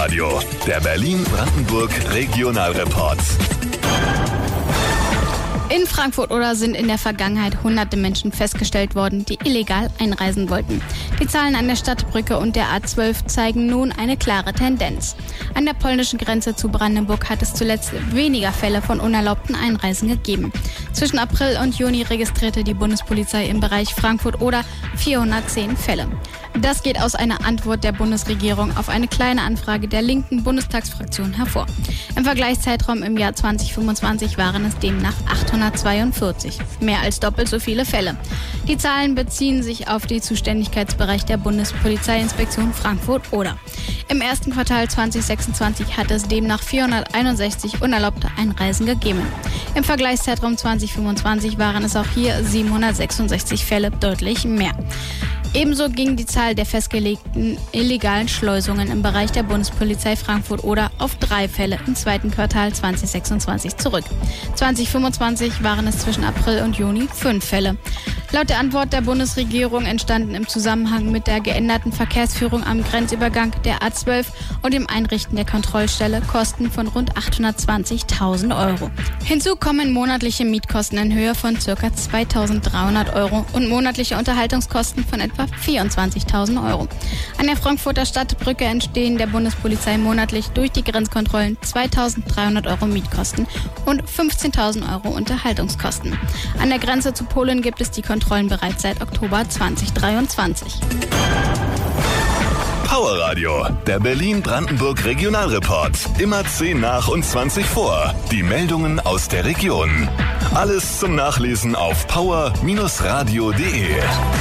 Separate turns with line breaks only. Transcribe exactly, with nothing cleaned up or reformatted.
Powerradio, der Berlin-Brandenburg-Regionalreport.
In Frankfurt-Oder sind in der Vergangenheit hunderte Menschen festgestellt worden, die illegal einreisen wollten. Die Zahlen an der Stadtbrücke und der A zwölf zeigen nun eine klare Tendenz. An der polnischen Grenze zu Brandenburg hat es zuletzt weniger Fälle von unerlaubten Einreisen gegeben. Zwischen April und Juni registrierte die Bundespolizei im Bereich Frankfurt-Oder vierhundertzehn Fälle. Das geht aus einer Antwort der Bundesregierung auf eine kleine Anfrage der linken Bundestagsfraktion hervor. Im Vergleichszeitraum im Jahr zwanzig fünfundzwanzig waren es demnach achthundertzweiundvierzig, mehr als doppelt so viele Fälle. Die Zahlen beziehen sich auf den Zuständigkeitsbereich der Bundespolizeiinspektion Frankfurt-Oder. Im ersten Quartal zwanzig sechsundzwanzig hat es demnach vierhunderteinundsechzig unerlaubte Einreisen gegeben. Im Vergleichszeitraum zwanzig fünfundzwanzig waren es auch hier siebenhundertsechsundsechzig Fälle, deutlich mehr. Ebenso ging die Zahl der festgelegten illegalen Schleusungen im Bereich der Bundespolizei Frankfurt-Oder auf drei Fälle im zweiten Quartal zwanzig sechsundzwanzig zurück. zwanzig fünfundzwanzig waren es zwischen April und Juni fünf Fälle. Laut der Antwort der Bundesregierung entstanden im Zusammenhang mit der geänderten Verkehrsführung am Grenzübergang der A zwölf und dem Einrichten der Kontrollstelle Kosten von rund achthundertzwanzigtausend Euro. Hinzu kommen monatliche Mietkosten in Höhe von ca. zweitausenddreihundert Euro und monatliche Unterhaltungskosten von etwa vierundzwanzigtausend Euro. An der Frankfurter Stadtbrücke entstehen der Bundespolizei monatlich durch die Grenzkontrollen zweitausenddreihundert Euro Mietkosten und fünfzehntausend Euro Unterhaltungskosten. An der Grenze zu Polen gibt es die Kontrollen bereits seit Oktober zweitausenddreiundzwanzig.
Powerradio, der Berlin-Brandenburg-Regionalreport. Immer zehn nach und zwanzig vor. Die Meldungen aus der Region. Alles zum Nachlesen auf power Bindestrich radio punkt de.